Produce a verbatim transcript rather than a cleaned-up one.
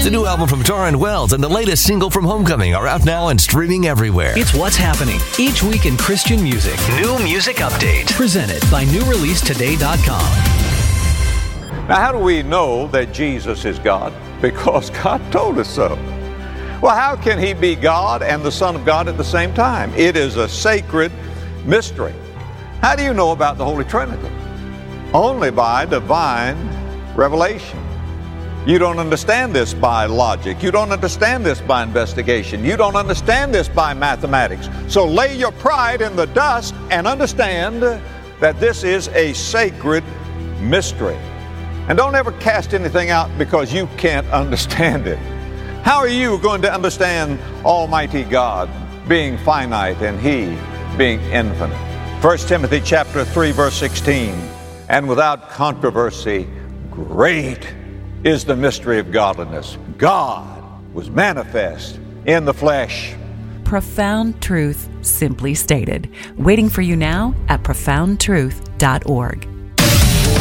The new album from Torrin Wells and the latest single from Homecoming are out now and streaming everywhere. It's what's happening each week in Christian music. New Music Update. Presented by new release today dot com. Now, how do we know that Jesus is God? Because God told us so. Well, how can he be God and the Son of God at the same time? It is a sacred mystery. How do you know about the Holy Trinity? Only by divine revelation. You don't understand this by logic. You don't understand this by investigation. You don't understand this by mathematics. So lay your pride in the dust and understand that this is a sacred mystery. And don't ever cast anything out because you can't understand it. How are you going to understand Almighty God being finite and He being infinite? First Timothy chapter three, verse sixteen, and without controversy, great is the mystery of godliness. God was manifest in the flesh. Profound truth simply stated. Waiting for you now at profound truth dot org.